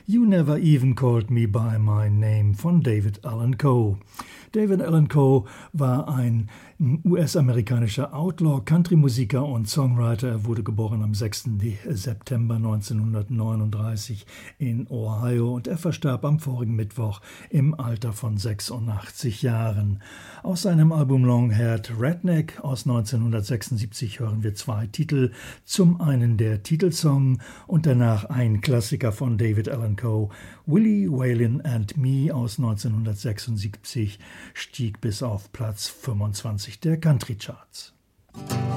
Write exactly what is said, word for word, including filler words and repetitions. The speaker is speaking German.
You Never Even Called Me By My Name von David Allan Coe. David Allan Coe war ein U S-amerikanischer Outlaw-Country-Musiker und Songwriter. Er wurde geboren am sechsten September neunzehnhundertneununddreißig in Ohio und er verstarb am vorigen Mittwoch im Alter von sechsundachtzig Jahren. Aus seinem Album Longhaired Redneck aus neunzehnhundertsechsundsiebzig hören wir zwei Titel. Zum einen der Titelsong und danach ein Klassiker von David Allan Coe, Willie Whalen and Me aus neunzehnhundertsechsundsiebzig, stieg bis auf Platz fünfundzwanzig der Country Charts.